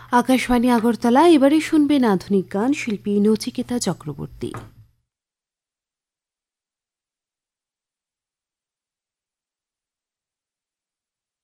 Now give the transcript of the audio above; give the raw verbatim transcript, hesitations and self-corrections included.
আকাশবাণী আগরতলা। এবারে শুনবেন আধুনিক গান, শিল্পী নচিকেতা চক্রবর্তী।